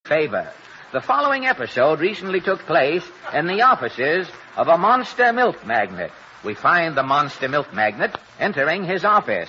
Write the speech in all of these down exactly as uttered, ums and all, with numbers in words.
favor. The following episode recently took place in the offices of a monster milk magnate. We find the monster milk magnate entering his office.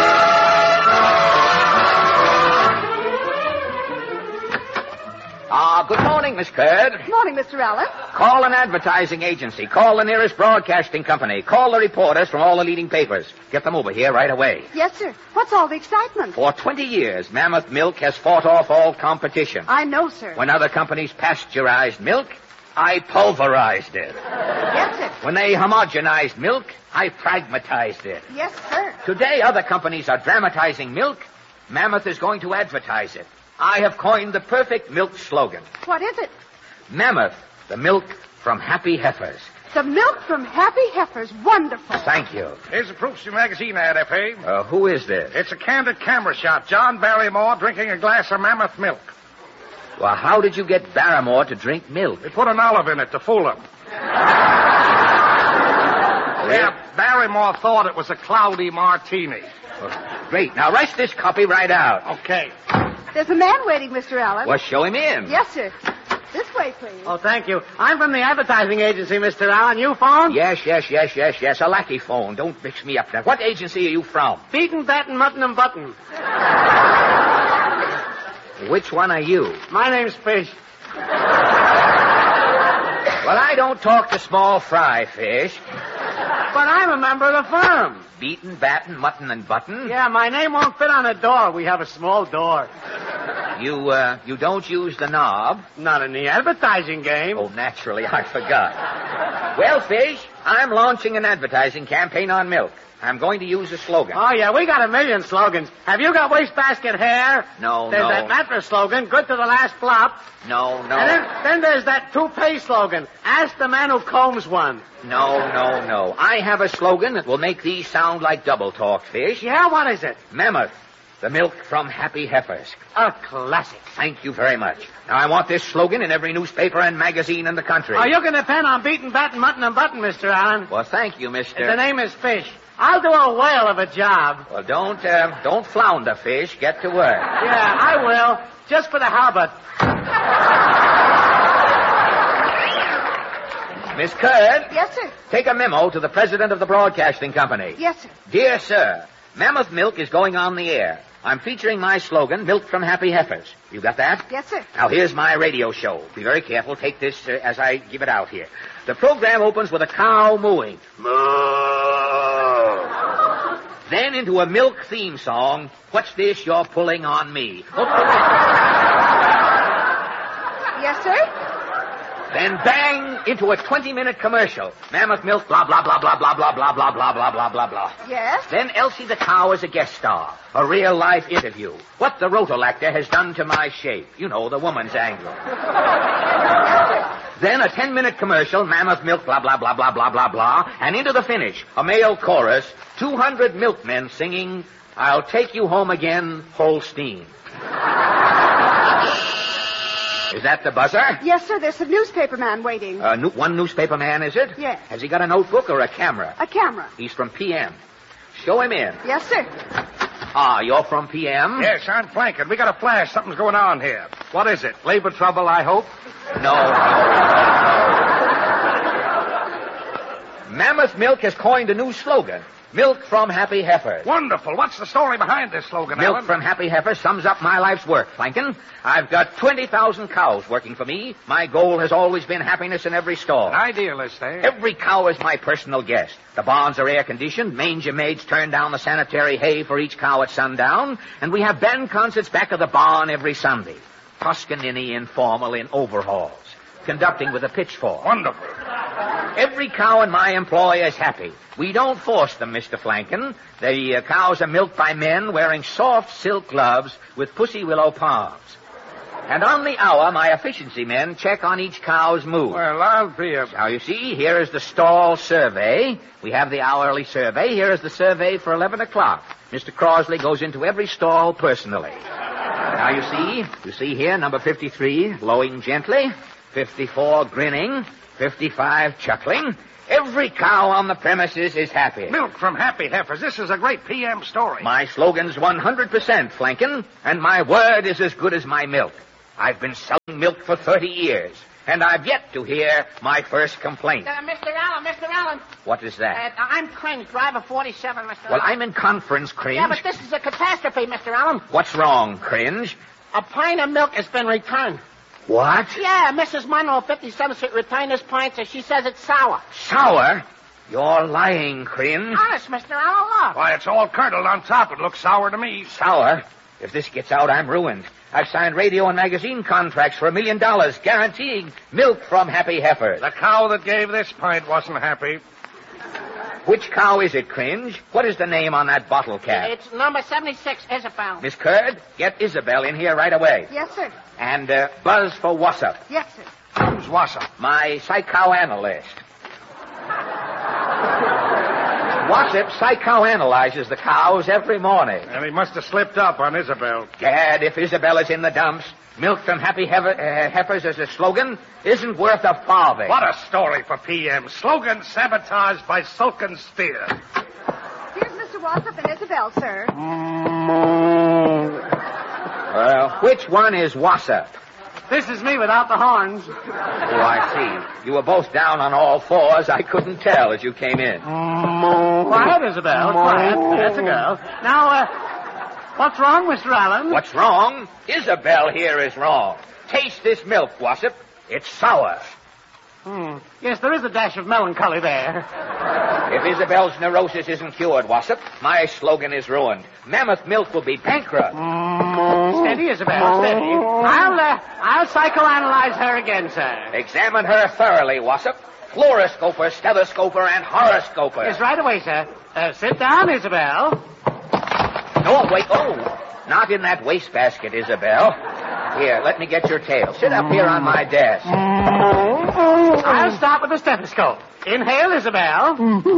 Ah, good morning, Miss Curd. Good morning, Mister Allen. Call an advertising agency. Call the nearest broadcasting company. Call the reporters from all the leading papers. Get them over here right away. Yes, sir. What's all the excitement? For twenty years, Mammoth Milk has fought off all competition. I know, sir. When other companies pasteurized milk, I pulverized it. Yes, sir. When they homogenized milk, I pragmatized it. Yes, sir. Today, other companies are dramatizing milk. Mammoth is going to advertise it. I have coined the perfect milk slogan. What is it? Mammoth, the milk from happy heifers. The milk from happy heifers. Wonderful. Thank you. Here's a Proofs magazine ad, F A. Uh, who is this? It's a candid camera shot. John Barrymore drinking a glass of Mammoth milk. Well, how did you get Barrymore to drink milk? They put an olive in it to fool him. Yeah, Barrymore thought it was a cloudy martini. Oh, great. Now, rush this copy right out. Okay. There's a man waiting, Mister Allen. Well, show him in. Yes, sir. This way, please. Oh, thank you. I'm from the advertising agency, Mister Allen. You phone? Yes, yes, yes, yes, yes. A lackey phone. Don't mix me up now. What agency are you from? Beaten, batten, mutton, and button. Which one are you? My name's Fish. Well, I don't talk to small fry fish. But I'm a member of the firm. Beaten, batten, mutton, and button? Yeah, my name won't fit on a door. We have a small door. You, uh, you don't use the knob? Not in the advertising game. Oh, naturally, I forgot. Well, Fish, I'm launching an advertising campaign on milk. I'm going to use a slogan. Oh, yeah, we got a million slogans. Have you got wastebasket hair? No, there's no. There's that mattress slogan, good to the last flop. No, no. And then, then there's that toupee slogan, ask the man who combs one. No, no, no. I have a slogan that will make these sound like double talk, Fish. Yeah, what is it? Mammoth, the milk from happy heifers. A classic. Thank you very much. Now, I want this slogan in every newspaper and magazine in the country. Oh, you can depend on beaten, batten, mutton, and button, Mister Allen. Well, thank you, Mister The name is Fish. I'll do a whale of a job. Well, don't, uh, don't flounder, Fish. Get to work. Yeah, I will. Just for the halberd. Miss Curd? Yes, sir. Take a memo to the president of the broadcasting company. Yes, sir. Dear sir, Mammoth Milk is going on the air. I'm featuring my slogan, Milk from Happy Heifers. You got that? Yes, sir. Now, here's my radio show. Be very careful. Take this uh, as I give it out here. The program opens with a cow mooing. Moo. Then into a milk theme song. What's this you're pulling on me? Yes, sir. Then bang into a twenty-minute commercial. Mammoth Milk, blah, blah, blah, blah, blah, blah, blah, blah, blah, blah, blah, blah, blah. Yes. Then Elsie the cow is a guest star. A real-life interview. What the rotolactor has done to my shape. You know, the woman's angle. Then a ten-minute commercial, Mammoth Milk, blah, blah, blah, blah, blah, blah, blah. And into the finish, a male chorus, two hundred milkmen singing, I'll take you home again, Holstein. Is that the buzzer? Yes, sir. There's a newspaper man waiting. Uh, new, one newspaper man, is it? Yes. Has he got a notebook or a camera? A camera. He's from P M. Show him in. Yes, sir. Ah, you're from P M? Yes, I'm flanking. We got a flash. Something's going on here. What is it? Labor trouble, I hope? No, no. Mammoth Milk has coined a new slogan. Milk from happy heifers. Wonderful. What's the story behind this slogan, Milk Alan? from happy heifers sums up my life's work, Flankin. I've got twenty thousand cows working for me. My goal has always been happiness in every stall. An idealist, eh? Every cow is my personal guest. The barns are air-conditioned. Manger maids turn down the sanitary hay for each cow at sundown. And we have band concerts back of the barn every Sunday. Toscanini informal in overhauls. Conducting with a pitchfork. Wonderful. Every cow in my employ is happy. We don't force them, Mister Flankin. The uh, cows are milked by men wearing soft silk gloves with pussy willow palms. And on the hour, my efficiency men check on each cow's mood. Well, I'll be a... Now, you see, here is the stall survey. We have the hourly survey. Here is the survey for eleven o'clock. Mister Crosley goes into every stall personally. Now, you see, you see here, number fifty-three, lowing gently. fifty-four, grinning. fifty-five, chuckling. Every cow on the premises is happy. Milk from happy heifers. This is a great P M story. My slogan's one hundred percent, Flankin, and my word is as good as my milk. I've been selling milk for thirty years, and I've yet to hear my first complaint. Uh, Mister Allen, Mister Allen. What is that? Uh, I'm Cringe, driver forty-seven, Mister Well, Allen. I'm in conference, Cringe. Yeah, but this is a catastrophe, Mister Allen. What's wrong, Cringe? A pint of milk has been returned. What? Yeah, Missus Monroe, fifty-seventh Street, returned this pint, so she says it's sour. Sour? You're lying, Cringe. Honest, Mister Allen, look. Why, it's all curdled on top. It looks sour to me. Sour? If this gets out, I'm ruined. I've signed radio and magazine contracts for a million dollars, guaranteeing milk from Happy Heifers. The cow that gave this pint wasn't happy. Which cow is it, Cringe? What is the name on that bottle cap? It's number seventy-six, Isabel. Miss Curd, get Isabel in here right away. Yes, sir. And uh, buzz for Wassup, Yes, sir. Who's Wassup? my psychoanalyst. Wassup psychoanalyzes the cows every morning. And he must have slipped up on Isabel. Gad, if Isabel is in the dumps, milk from Happy Heifer, uh, Heifers as a slogan isn't worth a farthing. What a story for P M. Slogan sabotaged by Sulkin Steer. Here's Mister Wassup and Isabel, sir. Well, which one is Wassup? This is me without the horns. Oh, I see. You were both down on all fours. I couldn't tell as you came in. Quiet, Isabel, quiet. That's a girl. Now, uh, what's wrong, Mister Allen? What's wrong? Isabel here is wrong. Taste this milk, Wassup. It's sour. Hmm. Yes, there is a dash of melancholy there. If Isabel's neurosis isn't cured, Wassup, my slogan is ruined. Mammoth Milk will be bankrupt. Steady, Isabel, steady. I'll, uh, I'll psychoanalyze her again, sir. Examine her thoroughly, Wassup. Fluoroscoper, stethoscoper, and horoscoper. Yes, right away, sir. Uh, sit down, Isabel. No, wait. Oh, not in that wastebasket, Isabel. Here, let me get your tail. Sit up here on my desk. I'll start with the stethoscope. Inhale, Isabel.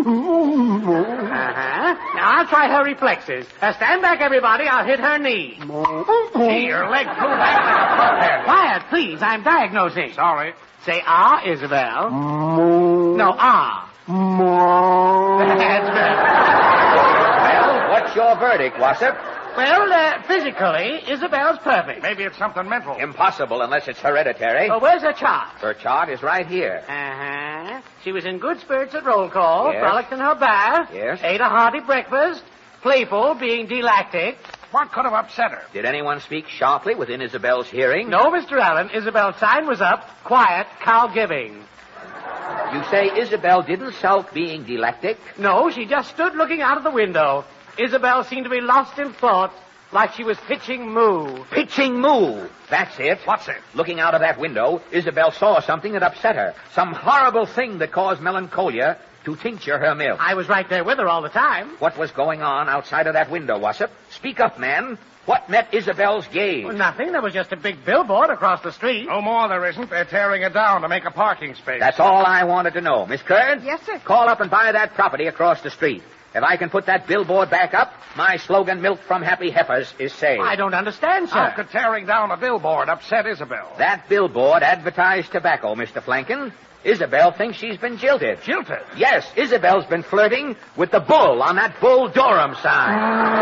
Uh-huh. Now, I'll try her reflexes. Uh, stand back, everybody. I'll hit her knee. Gee, your leg flew back like a puppet. Quiet, please. I'm diagnosing. Sorry. Say ah, Isabel. No, ah. That's better. Well, what's your verdict, Wassup? Well, uh, physically, Isabel's perfect. Maybe it's something mental. Impossible unless it's hereditary. Oh, where's her chart? Her chart is right here. Uh-huh. She was in good spirits at roll call, Yes. frolicked in her bath, Yes. ate a hearty breakfast, playful, being delactic. What could have upset her? Did anyone speak sharply within Isabel's hearing? No, Mister Allen, Isabel's sign was up, quiet, cow giving. You say Isabel didn't sulk being delactic? No, she just stood looking out of the window. Isabel seemed to be lost in thought, like she was pitching moo. Pitching moo. That's it. What's it? Looking out of that window, Isabel saw something that upset her. Some horrible thing that caused melancholia to tincture her milk. I was right there with her all the time. What was going on outside of that window, Wassup? Speak up, man. What met Isabel's gaze? Well, nothing. There was just a big billboard across the street. No more there isn't. They're tearing it down to make a parking space. That's all I wanted to know. Miss Curd? Yes, sir. Call up and buy that property across the street. If I can put that billboard back up, my slogan, Milk from Happy Heifers, is saved. I don't understand, sir. How could tearing down a billboard upset Isabel? That billboard advertised tobacco, Mister Flanken. Isabel thinks she's been jilted. Jilted? Yes, Isabel's been flirting with the bull on that Bull Durham sign.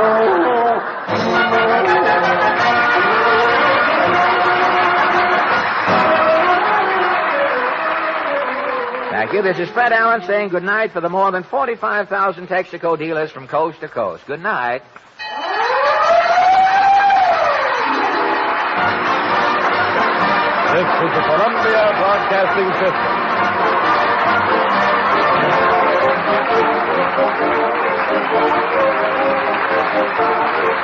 Thank you. This is Fred Allen saying good night for the more than forty-five thousand Texaco dealers from coast to coast. Good night. This is the Columbia Broadcasting System.